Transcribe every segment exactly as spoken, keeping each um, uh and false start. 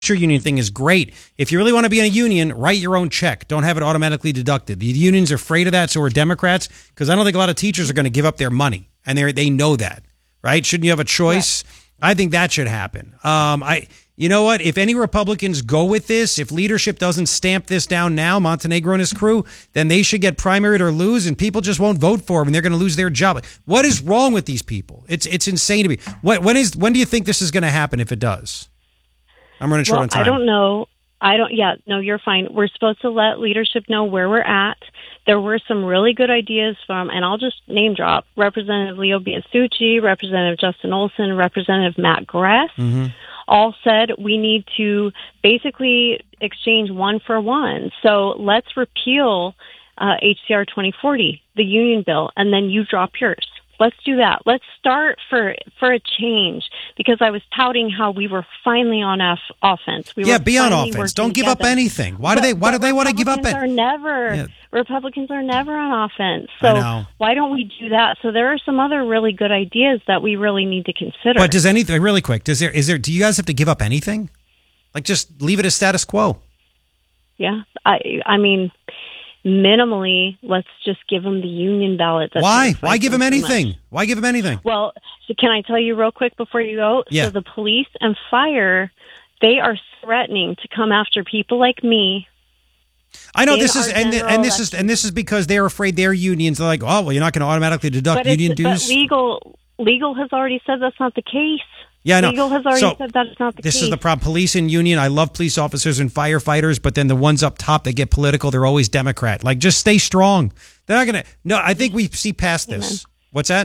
Your union thing is great. If you really want to be in a union, write your own check. Don't have it automatically deducted. The unions are afraid of that, so are Democrats, because I don't think a lot of teachers are going to give up their money, and they they know that, right? Shouldn't you have a choice? Yeah. I think that should happen. Um, I, you know what? If any Republicans go with this, if leadership doesn't stamp this down now, Montenegro and his crew, then they should get primaried or lose, and people just won't vote for them, and they're going to lose their job. What is wrong with these people? It's it's insane to me. What when is when do you think this is going to happen? If it does? I'm running short well, on time. I don't know. I don't, yeah, no, you're fine. We're supposed to let leadership know where we're at. There were some really good ideas from, and I'll just name drop, Representative Leo Biasucci, Representative Justin Olson, Representative Matt Gress, mm-hmm. all said we need to basically exchange one for one. So let's repeal uh, H C R twenty forty, the union bill, and then you drop yours. Let's do that. Let's start for for a change, because I was touting how we were finally on off, offense. We yeah, were be on offense. Don't give together. up anything. Why do they? Why do they want to give up? Republicans are never yeah. Republicans are never on offense. So why don't we do that? So there are some other really good ideas that we really need to consider. But does anything really quick? Does there is there? Do you guys have to give up anything? Like just leave it as status quo? Yeah, I I mean. Minimally, let's just give them the union ballot. That's Why? Why give them anything? Why give them anything? Well, so can I tell you real quick before you go? Yeah. So the police and fire, they are threatening to come after people like me. I know this is and and this is and this is because they're afraid their unions are like, oh well, you're not going to automatically deduct but union dues. But legal legal has already said that's not the case. Yeah, I know. Legal has already so, said that's not the this case. This is the problem. Police and union. I love police officers and firefighters, but then the ones up top that get political, they're always Democrat. Like, just stay strong. They're not going to. No, I think we see past this. Amen. What's that?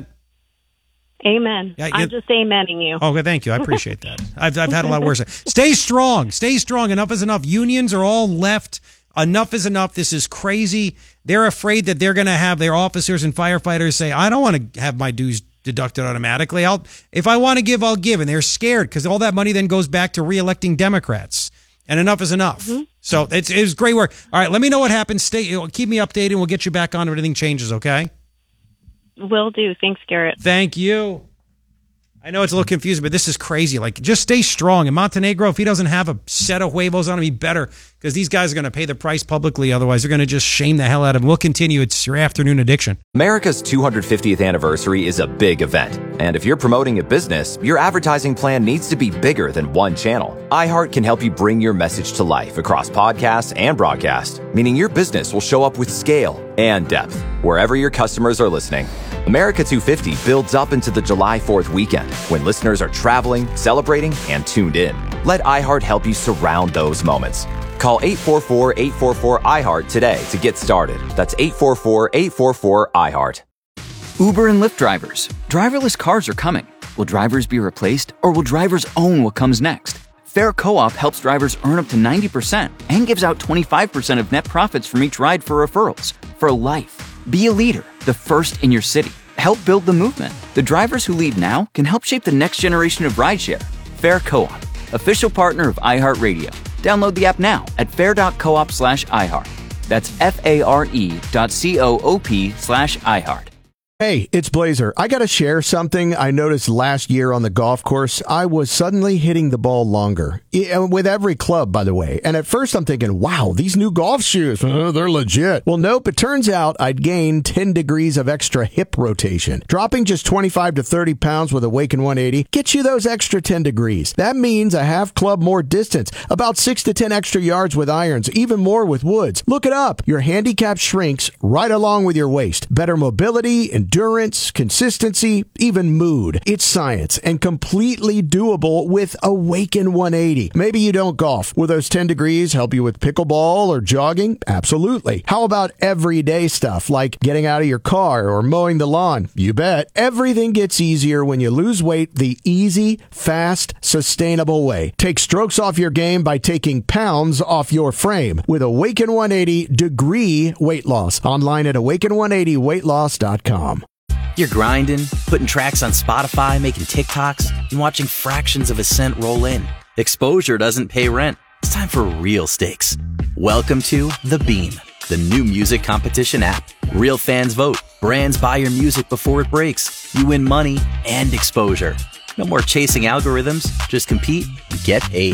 Amen. Yeah, I'm just amening you. Oh, thank you. I appreciate that. I've I've had a lot worse. Stay strong. Stay strong. Enough is enough. Unions are all left. Enough is enough. This is crazy. They're afraid that they're going to have their officers and firefighters say, I don't want to have my dues deducted automatically. I'll if I want to give, I'll give. And they're scared because all that money then goes back to reelecting Democrats. And enough is enough. Mm-hmm. So it's it was great work. All right, let me know what happens. Stay, you know, keep me updated. We'll get you back on if anything changes. Okay. Will do. Thanks, Garrett. Thank you. I know it's a little confusing, but this is crazy. Like, just stay strong. And Montenegro, if he doesn't have a set of huevos on him, he better, because these guys are going to pay the price publicly. Otherwise, they're going to just shame the hell out of him. We'll continue. It's your afternoon addiction. America's two hundred fiftieth anniversary is a big event. And if you're promoting a business, your advertising plan needs to be bigger than one channel. iHeart can help you bring your message to life across podcasts and broadcast, meaning your business will show up with scale and depth wherever your customers are listening. America two fifty builds up into the July fourth weekend when listeners are traveling, celebrating, and tuned in. Let iHeart help you surround those moments. Call eight four four, eight four four, I heart today to get started. That's eight four four, eight four four, I heart. Uber and Lyft drivers. Driverless cars are coming. Will drivers be replaced, or will drivers own what comes next? Fair Co-op helps drivers earn up to ninety percent and gives out twenty-five percent of net profits from each ride for referrals. For life. Be a leader, the first in your city. Help build the movement. The drivers who lead now can help shape the next generation of rideshare. Fair Co-op, official partner of iHeartRadio. Download the app now at fair.coop slash iHeart. That's F-A-R-E dot C-O-O-P slash iHeart. Hey, it's Blazer. I got to share something I noticed last year on the golf course. I was suddenly hitting the ball longer. With every club, by the way. And at first I'm thinking, wow, these new golf shoes, uh, they're legit. Well, nope. It turns out I'd gained ten degrees of extra hip rotation. Dropping just twenty-five to thirty pounds with Awaken one eighty gets you those extra ten degrees. That means a half club more distance, about six to ten extra yards with irons, even more with woods. Look it up. Your handicap shrinks right along with your waist. Better mobility and endurance, consistency, even mood. It's science and completely doable with Awaken one eighty. Maybe you don't golf. Will those ten degrees help you with pickleball or jogging? Absolutely. How about everyday stuff like getting out of your car or mowing the lawn? You bet. Everything gets easier when you lose weight the easy, fast, sustainable way. Take strokes off your game by taking pounds off your frame with Awaken one eighty Degree Weight Loss. Online at awaken one eighty weight loss dot com. You're grinding, putting tracks on Spotify, making TikToks, and watching fractions of a cent roll in. Exposure doesn't pay rent. It's time for real stakes. Welcome to The Beam, the new music competition app. Real fans vote. Brands buy your music before it breaks. You win money and exposure. No more chasing algorithms. Just compete and get paid.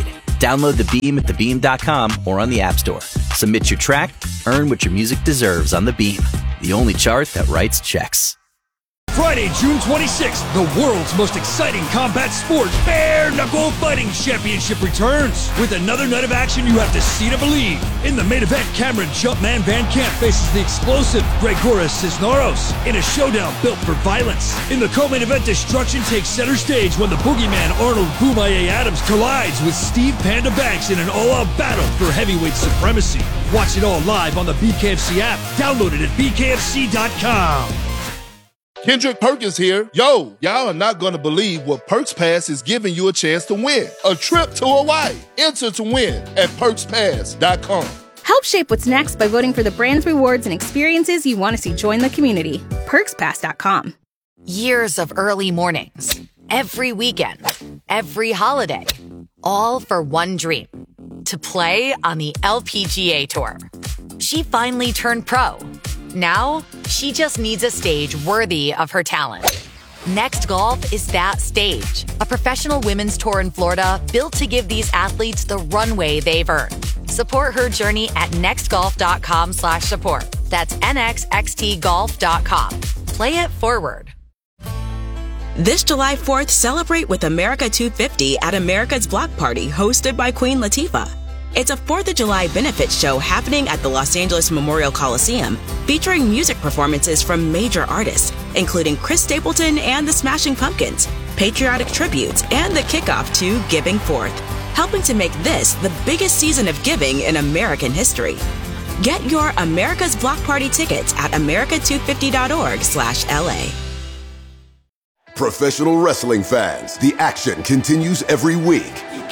Download The Beam at the beam dot com or on the App Store. Submit your track, earn what your music deserves on The Beam, the only chart that writes checks. Friday, June twenty-sixth, the world's most exciting combat sport, Bare Knuckle Fighting Championship returns with another night of action you have to see to believe. In the main event, Cameron Jumpman Van Camp faces the explosive Gregoris Cisneros in a showdown built for violence. In the co-main event, destruction takes center stage when the boogeyman Arnold Boomaye Adams collides with Steve Panda Banks in an all-out battle for heavyweight supremacy. Watch it all live on the B K F C app. Download it at b k f c dot com. Kendrick Perkins here. Yo, y'all are not going to believe what Perks Pass is giving you a chance to win. A trip to Hawaii. Enter to win at perks pass dot com. Help shape what's next by voting for the brands, rewards, and experiences you want to see join the community. perks pass dot com. Years of early mornings, every weekend, every holiday, all for one dream, to play on the L P G A Tour. She finally turned pro. Now, she just needs a stage worthy of her talent. Next Golf is that stage, a professional women's tour in Florida built to give these athletes the runway they've earned. Support her journey at nextgolf.com slash support. That's N X X T golf dot com. Play it forward. This July fourth, celebrate with America two fifty at America's Block Party, hosted by Queen Latifah. It's a fourth of July benefit show happening at the Los Angeles Memorial Coliseum, featuring music performances from major artists, including Chris Stapleton and the Smashing Pumpkins, patriotic tributes, and the kickoff to Giving Forth, helping to make this the biggest season of giving in American history. Get your America's Block Party tickets at america two fifty dot org slash L A. Professional wrestling fans, the action continues every week.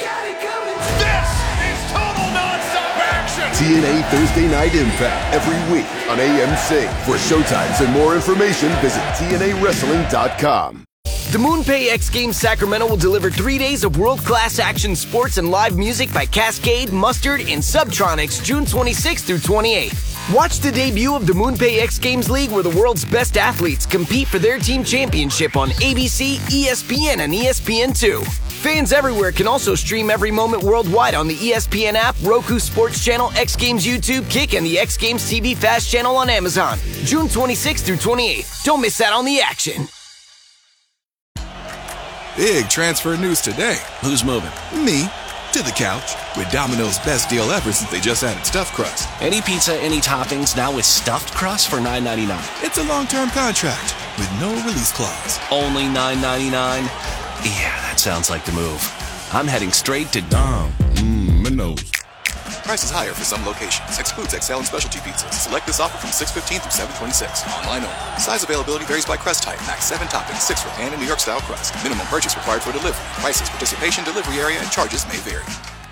T N A Thursday Night Impact every week on A M C. For showtimes and more information, visit T N A wrestling dot com. The MoonPay X Games Sacramento will deliver three days of world-class action sports and live music by Cascade, Mustard, and Subtronics June twenty-sixth through twenty-eighth. Watch the debut of the MoonPay X Games League, where the world's best athletes compete for their team championship on A B C, E S P N, and E S P N two. Fans everywhere can also stream every moment worldwide on the E S P N app, Roku Sports Channel, X Games YouTube, Kick, and the X Games T V Fast Channel on Amazon. June twenty-sixth through twenty-eighth. Don't miss out on the action. Big transfer news today. Who's moving? Me. To the couch. With Domino's best deal ever since they just added stuffed crust. Any pizza, any toppings, now with stuffed crust for nine ninety-nine. It's a long-term contract with no release clause. Only nine ninety-nine? Yeah, that sounds like the move. I'm heading straight to Dom. Mmm, Minos. Prices higher for some locations. Excludes X L and specialty pizzas. Select this offer from six fifteen through seven twenty-six. Online only. Size availability varies by crust type. Max seven toppings, six for pan and New York style crust. Minimum purchase required for delivery. Prices, participation, delivery area, and charges may vary.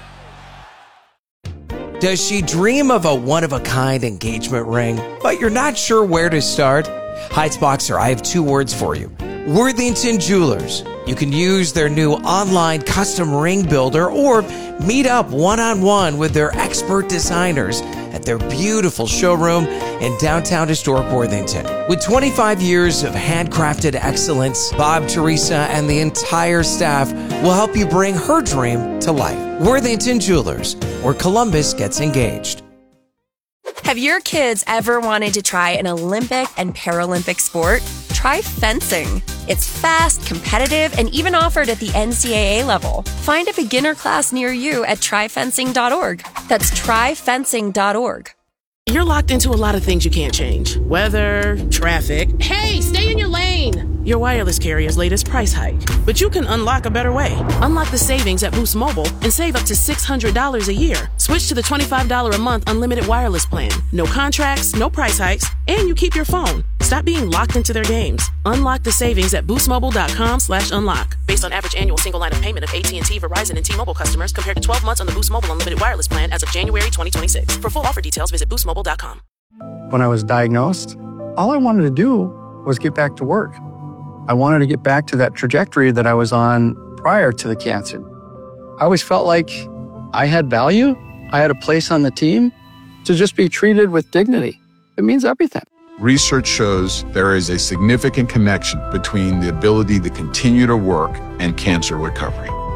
Does she dream of a one-of-a-kind engagement ring, but you're not sure where to start? Heights Boxer, I have two words for you. Worthington Jewelers. You can use their new online custom ring builder or meet up one-on-one with their expert designers at their beautiful showroom in downtown historic Worthington. With twenty-five years of handcrafted excellence, Bob, Teresa, and the entire staff will help you bring her dream to life. Worthington Jewelers, where Columbus gets engaged. Have your kids ever wanted to try an Olympic and Paralympic sport? Try fencing. It's fast, competitive, and even offered at the N C double A level. Find a beginner class near you at try fencing dot org. That's try fencing dot org. You're locked into a lot of things you can't change. Weather, traffic. Hey, stay in your lane! Your wireless carrier's latest price hike. But you can unlock a better way. Unlock the savings at Boost Mobile and save up to six hundred dollars a year. Switch to the twenty-five dollars a month unlimited wireless plan. No contracts, no price hikes, and you keep your phone. Stop being locked into their games. Unlock the savings at boostmobile.com slash unlock. Based on average annual single line of payment of A T and T, Verizon, and T-Mobile customers compared to twelve months on the Boost Mobile unlimited wireless plan as of January twenty twenty-six. For full offer details, visit boost mobile dot com. When I was diagnosed, all I wanted to do was get back to work. I wanted to get back to that trajectory that I was on prior to the cancer. I always felt like I had value. I had a place on the team. To just be treated with dignity, it means everything. Research shows there is a significant connection between the ability to continue to work and cancer recovery.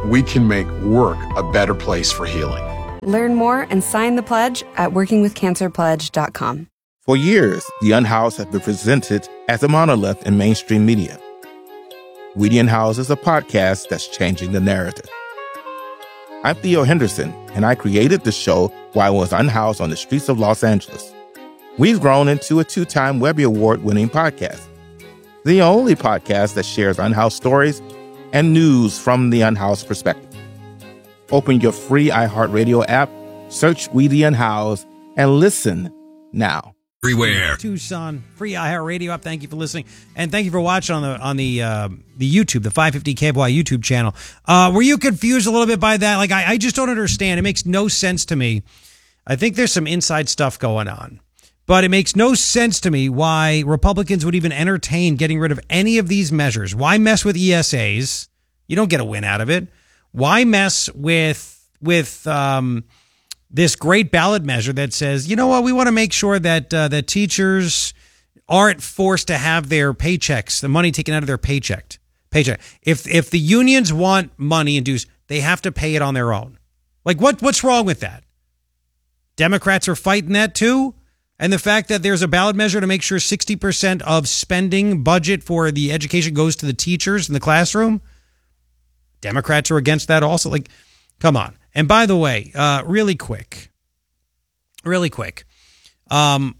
we can make work a better place for healing. Learn more and sign the pledge at working with cancer pledge dot com. For years, The Unhoused has been presented as a monolith in mainstream media. We the Unhoused is a podcast that's changing the narrative. I'm Theo Henderson, and I created the show while I was unhoused on the streets of Los Angeles. We've grown into a two-time Webby Award-winning podcast, the only podcast that shares unhoused stories and news from the unhoused perspective. Open your free iHeartRadio app, search We the Unhoused, and listen now. Everywhere. Tucson, free iHeartRadio app. Thank you for listening, and thank you for watching on the on the uh, the YouTube, the five fifty K B Y YouTube channel. Uh, were you confused a little bit by that? Like, I, I just don't understand. It makes no sense to me. I think there's some inside stuff going on, but it makes no sense to me why Republicans would even entertain getting rid of any of these measures. Why mess with E S As? You don't get a win out of it. Why mess with with um, this great ballot measure that says, you know what, we want to make sure that uh, that teachers aren't forced to have their paychecks, the money taken out of their paycheck. Paycheck. If if the unions want money and dues, they have to pay it on their own. Like, what what's wrong with that? Democrats are fighting that too, and the fact that there's a ballot measure to make sure sixty percent of spending budget for the education goes to the teachers in the classroom. Democrats are against that also. Like, come on. And by the way, uh, really quick, really quick. Um,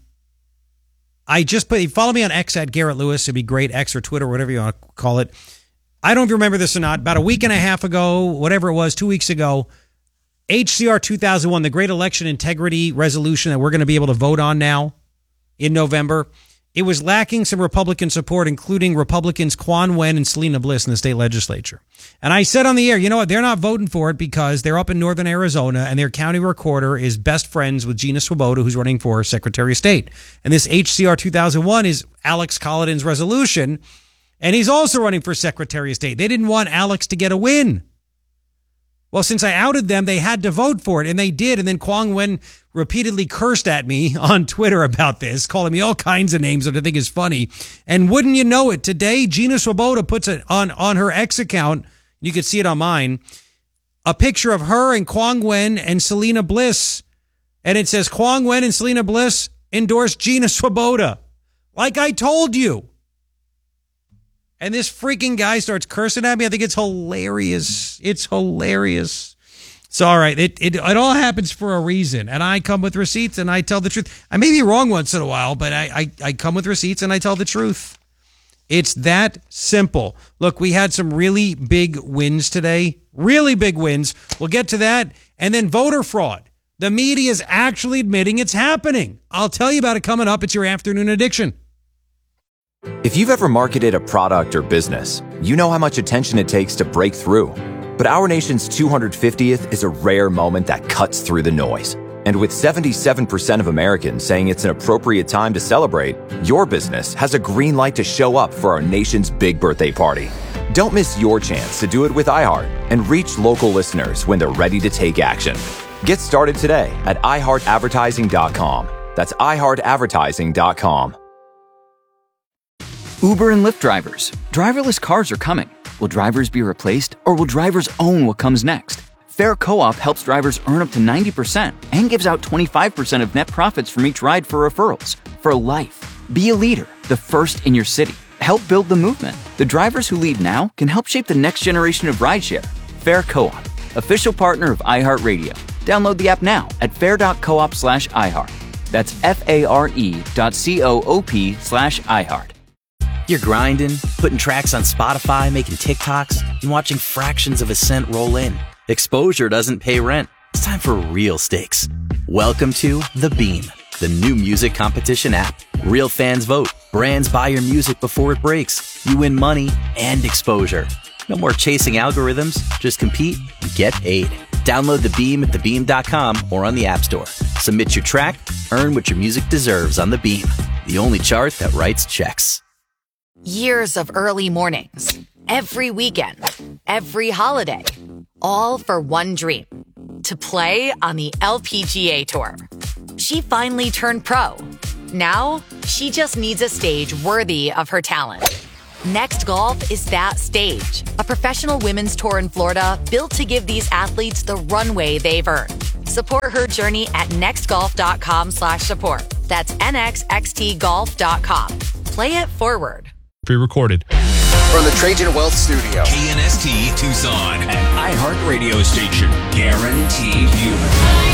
I just put, follow me on X at Garrett Lewis. It'd be great. X or Twitter, whatever you want to call it. I don't know if you remember this or not. About a week and a half ago, whatever it was, two weeks ago, H C R two thousand one, the Great Election Integrity Resolution that we're going to be able to vote on now in November. It was lacking some Republican support, including Republicans Quan Nguyen and Selena Bliss in the state legislature. And I said on the air, you know what? They're not voting for it because they're up in northern Arizona and their county recorder is best friends with Gina Swoboda, who's running for Secretary of State. And this H C R two thousand one is Alex Collins' resolution, and he's also running for Secretary of State. They didn't want Alex to get a win. Well, since I outed them, they had to vote for it, and they did. And then Quan Nguyen repeatedly cursed at me on Twitter about this, calling me all kinds of names that I think is funny. And wouldn't you know it, today, Gina Swoboda puts it on, on her X account, you could see it on mine, a picture of her and Quan Nguyen and Selena Bliss. And it says, Quan Nguyen and Selena Bliss endorsed Gina Swoboda. Like I told you. And this freaking guy starts cursing at me. I think it's hilarious. It's hilarious. It's all right. It, it it all happens for a reason. And I come with receipts and I tell the truth. I may be wrong once in a while, but I, I, I come with receipts and I tell the truth. It's that simple. Look, we had some really big wins today. Really big wins. We'll get to that. And then voter fraud. The media is actually admitting it's happening. I'll tell you about it coming up. It's your afternoon addiction. If you've ever marketed a product or business, you know how much attention it takes to break through. But our nation's two hundred fiftieth is a rare moment that cuts through the noise. And with seventy-seven percent of Americans saying it's an appropriate time to celebrate, your business has a green light to show up for our nation's big birthday party. Don't miss your chance to do it with iHeart and reach local listeners when they're ready to take action. Get started today at i heart advertising dot com. That's i heart advertising dot com. Uber and Lyft drivers. Driverless cars are coming. Will drivers be replaced, or will drivers own what comes next? Fair Co-op helps drivers earn up to ninety percent and gives out twenty-five percent of net profits from each ride for referrals. For life. Be a leader, the first in your city. Help build the movement. The drivers who lead now can help shape the next generation of rideshare. Fair Co-op, official partner of iHeartRadio. Download the app now at fair.coop slash iHeart. That's F-A-R-E dot C-O-O-P slash iHeart. You're grinding, putting tracks on Spotify, making TikToks, and watching fractions of a cent roll in. Exposure doesn't pay rent. It's time for real stakes. Welcome to The Beam, the new music competition app. Real fans vote. Brands buy your music before it breaks. You win money and exposure. No more chasing algorithms. Just compete and get paid. Download The Beam at the beam dot com or on the App Store. Submit your track, earn what your music deserves on The Beam, the only chart that writes checks. Years of early mornings, every weekend, every holiday, all for one dream, to play on the L P G A Tour. She finally turned pro. Now, she just needs a stage worthy of her talent. Next Golf is that stage. A professional women's tour in Florida built to give these athletes the runway they've earned. Support her journey at nextgolf.com slash support. That's N X X T golf dot com. Play it forward. Pre-recorded. From the Trajan Wealth Studio. K N S T Tucson, an iHeart radio station. Guaranteed human.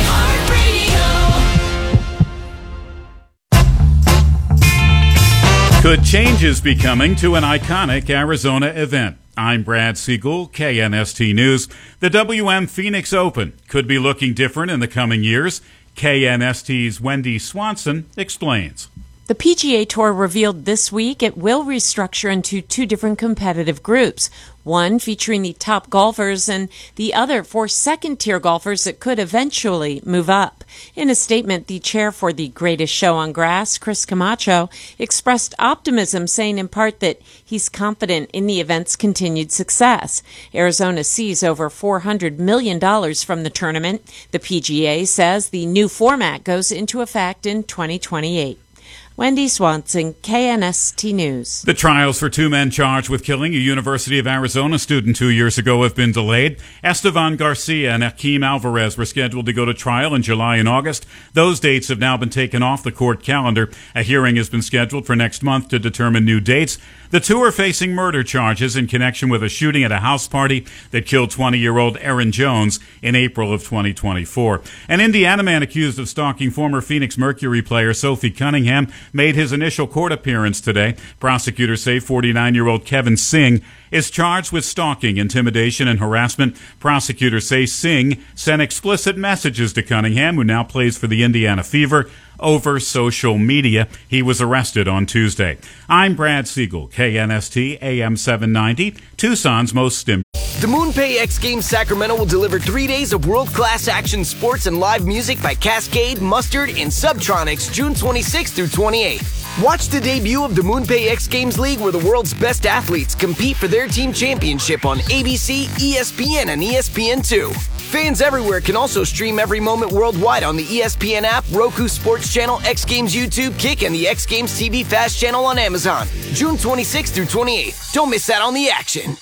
Could changes be coming to an iconic Arizona event? I'm Brad Siegel, K N S T News. The W M Phoenix Open could be looking different in the coming years. K N S T's Wendy Swanson explains. The P G A Tour revealed this week it will restructure into two different competitive groups, one featuring the top golfers and the other for second-tier golfers that could eventually move up. In a statement, the chair for the Greatest Show on Grass, Chris Camacho, expressed optimism, saying in part that he's confident in the event's continued success. Arizona sees over four hundred million dollars from the tournament. The P G A says the new format goes into effect in twenty twenty-eight. Wendy Swanson, K N S T News. The trials for two men charged with killing a University of Arizona student two years ago have been delayed. Estevan Garcia and Akeem Alvarez were scheduled to go to trial in July and August. Those dates have now been taken off the court calendar. A hearing has been scheduled for next month to determine new dates. The two are facing murder charges in connection with a shooting at a house party that killed twenty-year-old Aaron Jones in April of twenty twenty-four. An Indiana man accused of stalking former Phoenix Mercury player Sophie Cunningham made his initial court appearance today. Prosecutors say forty-nine-year-old Kevin Singh is charged with stalking, intimidation, and harassment. Prosecutors say Singh sent explicit messages to Cunningham, who now plays for the Indiana Fever, over social media. He was arrested on Tuesday. I'm Brad Siegel, K N S T A M seven ninety, Tucson's most stim. The MoonPay X Games Sacramento will deliver three days of world-class action sports and live music by Cascade, Mustard, and Subtronics June twenty-sixth through twenty-eighth. Watch the debut of the MoonPay X Games League, where the world's best athletes compete for their team championship on A B C, E S P N, and E S P N two. Fans everywhere can also stream every moment worldwide on the E S P N app, Roku Sports Channel, X Games YouTube, Kick, and the X Games T V Fast Channel on Amazon. June twenty-sixth through twenty-eighth. Don't miss out on the action.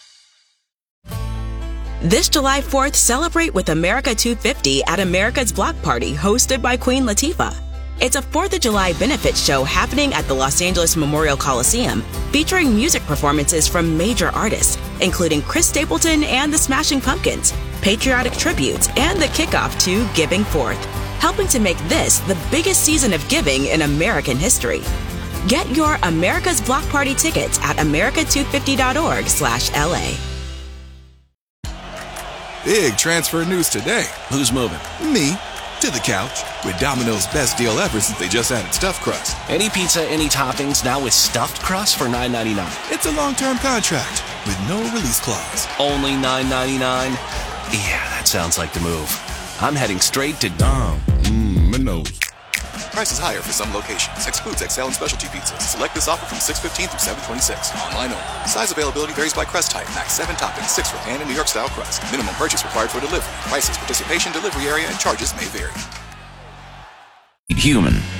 This July fourth, celebrate with America two fifty at America's Block Party, hosted by Queen Latifah. It's a fourth of July benefit show happening at the Los Angeles Memorial Coliseum, featuring music performances from major artists, including Chris Stapleton and the Smashing Pumpkins, patriotic tributes, and the kickoff to Giving Forth, helping to make this the biggest season of giving in American history. Get your America's Block Party tickets at america two fifty dot org slash L A. Big transfer news today. Who's moving? Me. To the couch. With Domino's best deal ever since they just added stuffed crust. Any pizza, any toppings, now with stuffed crust for nine ninety-nine. It's a long-term contract with no release clause. Only nine ninety-nine? Yeah, that sounds like the move. I'm heading straight to Dom. Mmm, Minos. Prices higher for some locations. Excludes X L and specialty pizzas. Select this offer from six fifteen through seven twenty-six. Online only. Size availability varies by crust type. Max seven toppings, six for pan and New York style crust. Minimum purchase required for delivery. Prices, participation, delivery area, and charges may vary. Human.